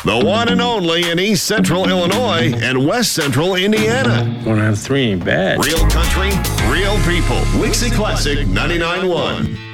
The one and only in East Central Illinois and West Central Indiana. 1 out of 3 ain't bad. Real country, real people. Wixie Classic 99.1.